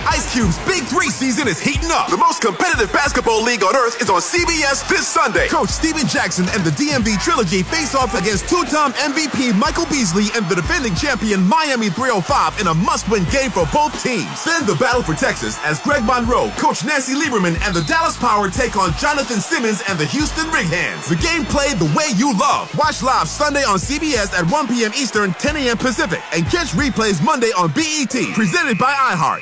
Ice Cube's Big 3 season is heating up. The most competitive basketball league on earth is on CBS this Sunday. Coach Steven Jackson and the DMV Trilogy face off against two-time MVP Michael Beasley and the defending champion Miami 305 in a must-win game for both teams. Then the battle for Texas as Greg Monroe, Coach Nancy Lieberman, and the Dallas Power take on Jonathan Simmons and the Houston Rig Hands. The game played the way you love. Watch live Sunday on CBS at 1 p.m. Eastern, 10 a.m. Pacific, and catch replays Monday on BET, presented by iHeart.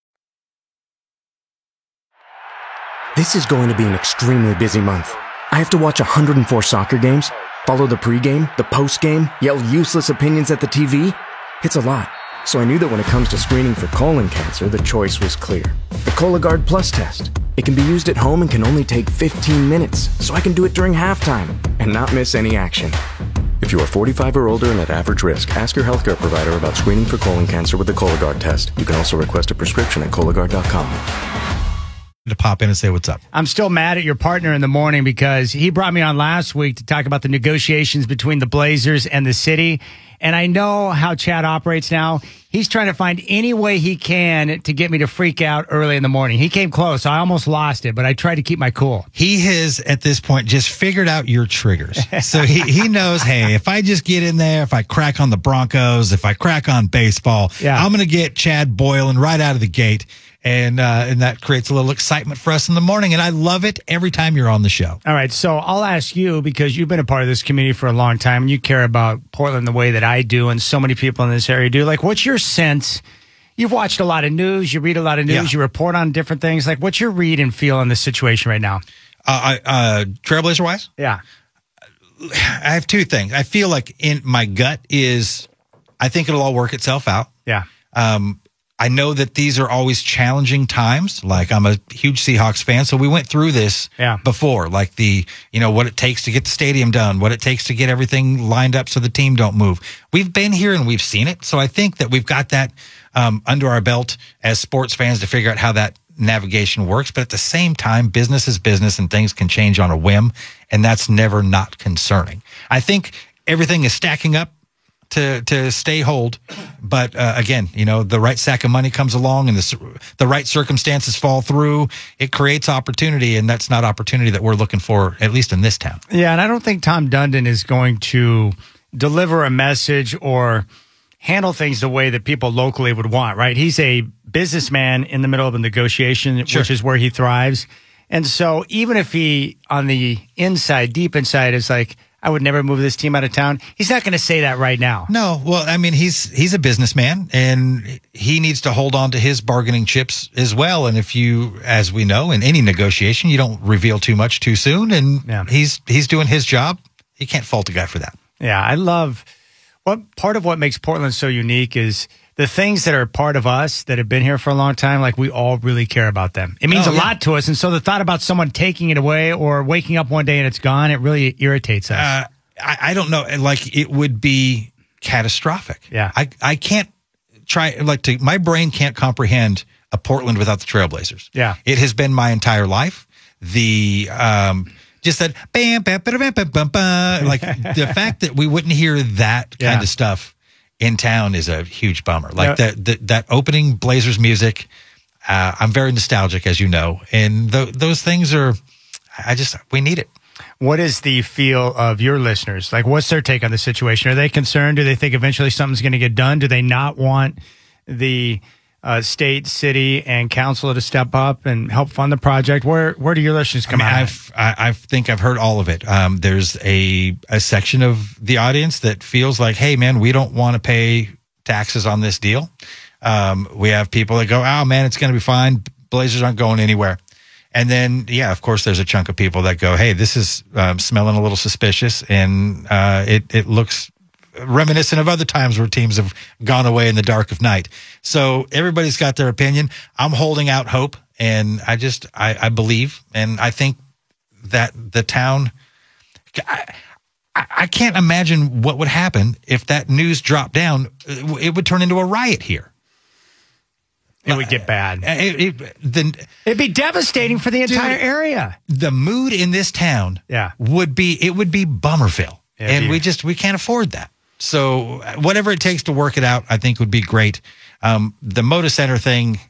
This is going to be an extremely busy month. I have to watch 104 soccer games, follow the pregame, the postgame, yell useless opinions at the TV. It's a lot. So I knew that when it comes to screening for colon cancer, the choice was clear. The Cologuard Plus test. It can be used at home and can only take 15 minutes, so I can do it during halftime and not miss any action. If you are 45 or older and at average risk, ask your healthcare provider about screening for colon cancer with the Cologuard test. You can also request a prescription at Cologuard.com. To pop in and say what's up. I'm still mad at your partner in the morning because he brought me on last week to talk about the negotiations between the Blazers and the city. And I know how Chad operates now. He's trying to find any way he can to get me to freak out early in the morning. He came close. I almost lost it, but I tried to keep my cool. He has, at this point, just figured out your triggers. So he knows, hey, if I just get in there, if I crack on the Broncos, if I crack on baseball, I'm going to get Chad boiling right out of the gate. And that creates a little excitement for us in the morning. And I love it every time you're on the show. All right. So I'll ask you, because you've been a part of this community for a long time and you care about Portland the way that I do and so many people in this area do. Like, what's your sense? You've watched a lot of news. You read a lot of news. You report on different things. Like, what's your read and feel on this situation right now? Trailblazer-wise? Yeah. I have two things. I feel like in my gut is I think it'll all work itself out. Yeah. I know that these are always challenging times. Like, I'm a huge Seahawks fan, so we went through this before, like what it takes to get the stadium done, what it takes to get everything lined up so the team don't move. We've been here and we've seen it. So I think that we've got that under our belt as sports fans to figure out how that navigation works. But at the same time, business is business and things can change on a whim, and that's never not concerning. I think everything is stacking up to stay hold. But again, the right sack of money comes along and the right circumstances fall through. It creates opportunity, and that's not opportunity that we're looking for, at least in this town. Yeah, and I don't think Tom Dundon is going to deliver a message or handle things the way that people locally would want, right? He's a businessman in the middle of a negotiation, which is where he thrives. And so even if he, on the inside, deep inside, is like, I would never move this team out of town, he's not going to say that right now. No, well, I mean, he's a businessman, and he needs to hold on to his bargaining chips as well. And if you, as we know, in any negotiation, you don't reveal too much too soon, and he's doing his job. You can't fault a guy for that. Yeah, I love part of what makes Portland so unique is the things that are part of us that have been here for a long time, like we all really care about them. It means a lot to us. And so the thought about someone taking it away or waking up one day and it's gone, it really irritates us. I don't know. Like, it would be catastrophic. Yeah. I can't my brain can't comprehend a Portland without the Trailblazers. Yeah. It has been my entire life. Just that bam, bam, bam, bam, bam, bam, like the fact that we wouldn't hear that kind of stuff in town is a huge bummer. Like that opening Blazers music, I'm very nostalgic, as you know, and those things are, we need it. What is the feel of your listeners? Like, what's their take on the situation? Are they concerned? Do they think eventually something's going to get done? Do they not want the state, city, and council to step up and help fund the project? Where do your listeners come out? I think I've heard all of it. There's a section of the audience that feels like, hey, man, we don't want to pay taxes on this deal. We have people that go, oh, man, it's going to be fine. Blazers aren't going anywhere. And then, of course, there's a chunk of people that go, hey, this is smelling a little suspicious, and it looks reminiscent of other times where teams have gone away in the dark of night. So everybody's got their opinion. I'm holding out hope, and I believe, and I think that the town, I can't imagine what would happen if that news dropped down. It would turn into a riot here. It would get bad. It'd be devastating for the entire area. The mood in this town would be Bummerville. And we can't afford that. So whatever it takes to work it out, I think would be great. The Moda Center thing,